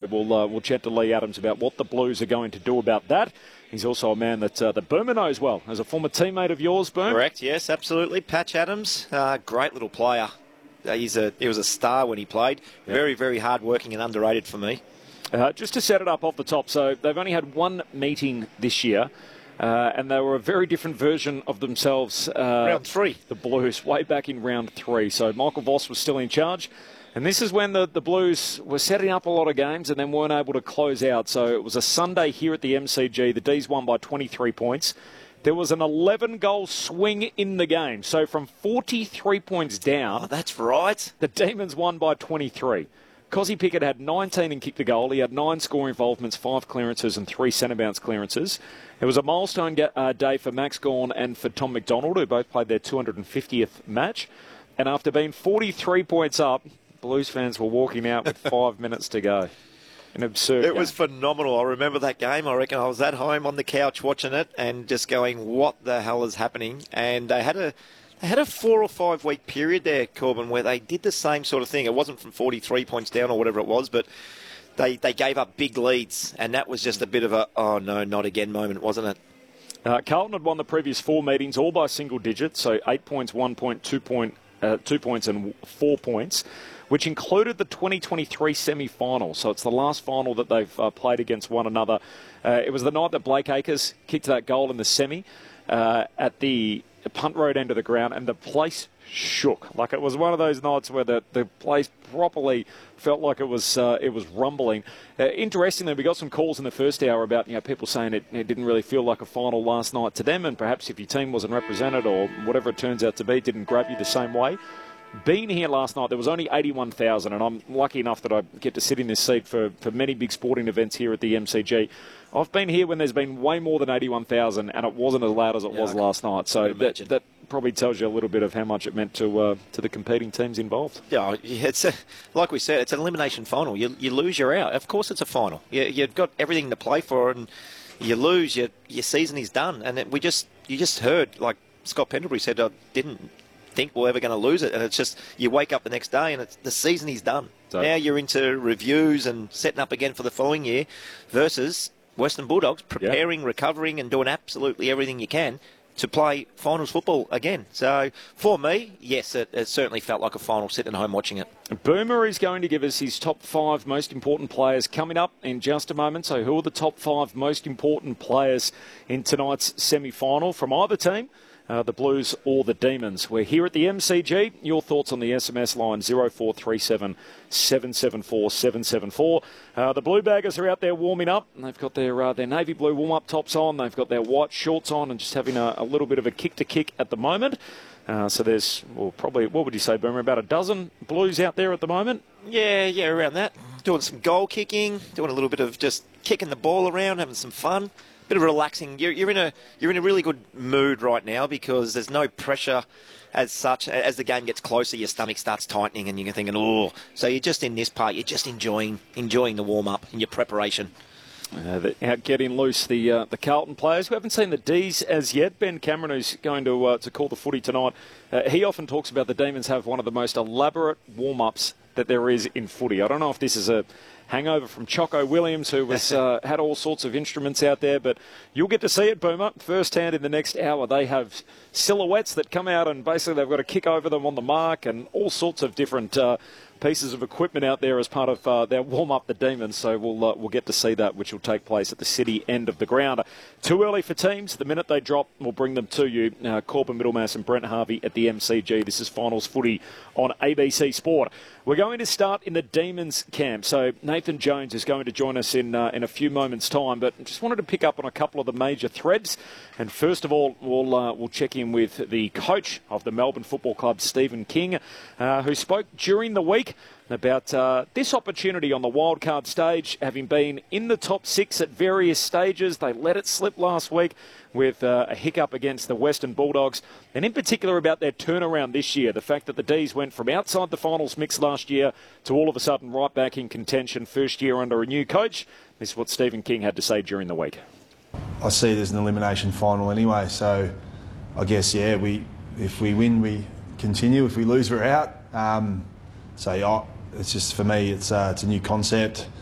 We'll chat to Lee Adams about what the Blues are going to do about that. He's also a man that Boomer knows well, as a former teammate of yours, Boom. Correct, yes, absolutely. Patch Adams, great little player. He was a star when he played. Yep. Very, very hard-working and underrated for me. Just to set it up off the top, so they've only had one meeting this year, and they were a very different version of themselves. Round 3. The Blues, way back in round 3. So Michael Voss was still in charge. And this is when the Blues were setting up a lot of games and then weren't able to close out. So it was a Sunday here at the MCG. The D's won by 23 points. There was an 11-goal swing in the game. So from 43 points down... Oh, that's right. The Demons won by 23. Cozzy Pickett had 19 and kicked a goal. He had 9 score involvements, 5 clearances and 3 centre-bounce clearances. It was a milestone day for Max Gawn and for Tom McDonald, who both played their 250th match. And after being 43 points up... Blues fans were walking out with 5 minutes to go. An absurd game. It was phenomenal. I remember that game. I reckon I was at home on the couch watching it and just going, what the hell is happening? And they had a 4 or 5 week period there, Corbin, where they did the same sort of thing. It wasn't from 43 points down or whatever it was, but they gave up big leads. And that was just a bit of a, oh no, not again moment, wasn't it? Carlton had won the previous 4 meetings, all by single digits. So 8 points, 1 point, 2 points and 4 points, which included the 2023 semi-final. So it's the last final that they've played against one another. It was the night that Blake Acres kicked that goal in the semi at the Punt Road end of the ground, and the place shook. Like, it was one of those nights where the place properly felt like it was rumbling. Interestingly, we got some calls in the first hour about people saying it didn't really feel like a final last night to them, and perhaps if your team wasn't represented or whatever it turns out to be, it didn't grab you the same way. Being here last night, there was only 81,000, and I'm lucky enough that I get to sit in this seat for many big sporting events here at the MCG. I've been here when there's been way more than 81,000, and it wasn't as loud as it was last night. So that probably tells you a little bit of how much it meant to the competing teams involved. Yeah, it's like we said, it's an elimination final. You lose, you're out. Of course, it's a final. You've got everything to play for, and you lose, your season is done. And you just heard, like Scott Pendlebury said, I didn't think we're ever going to lose it, and it's just you wake up the next day and the season is done. So now you're into reviews and setting up again for the following year versus Western Bulldogs preparing, recovering and doing absolutely everything you can to play finals football again. So for me, yes, it certainly felt like a final sitting at home watching it. Boomer is going to give us his top 5 most important players coming up in just a moment. So who are the top 5 most important players in tonight's semi-final from either team? The Blues or the Demons. We're here at the MCG. Your thoughts on the SMS line 0437 774 774. The Blue Baggers are out there warming up. They've got their navy blue warm-up tops on. They've got their white shorts on and just having a little bit of a kick at the moment. So there's probably, what would you say, Boomer, about a dozen Blues out there at the moment? Yeah, around that. Doing some goal kicking, doing a little bit of just kicking the ball around, having some fun. Bit of relaxing. You're in a really good mood right now because there's no pressure as such. As the game gets closer, your stomach starts tightening and you're thinking, oh. So you're just in this part. You're just enjoying the warm up and your preparation. Out getting loose, the Carlton players. We haven't seen the D's as yet. Ben Cameron, who's going to call the footy tonight, he often talks about the Demons have one of the most elaborate warm ups that there is in footy. I don't know if this is a hangover from Choco Williams, who was had all sorts of instruments out there, but you'll get to see it, Boomer, firsthand in the next hour. They have silhouettes that come out and basically they've got to kick over them on the mark and all sorts of different pieces of equipment out there as part of their warm-up, the Demons. So we'll get to see that, which will take place at the city end of the ground. Too early for teams. The minute they drop, we'll bring them to you. Corbin Middlemass and Brent Harvey at the MCG. This is Finals Footy on ABC Sport. We're going to start in the Demons camp. So Nathan Jones is going to join us in a few moments' time, but just wanted to pick up on a couple of the major threads. And first of all, we'll check in with the coach of the Melbourne Football Club, Stephen King, who spoke during the week about this opportunity on the wildcard stage, having been in the top 6 at various stages. They let it slip last week with a hiccup against the Western Bulldogs, and in particular about their turnaround this year, the fact that the D's went from outside the finals mix last year to all of a sudden right back in contention, first year under a new coach. This is what Stephen King had to say during the week. I see it as an elimination final anyway, so I guess, if we win, we continue. If we lose, we're out. It's just, for me, it's a new concept.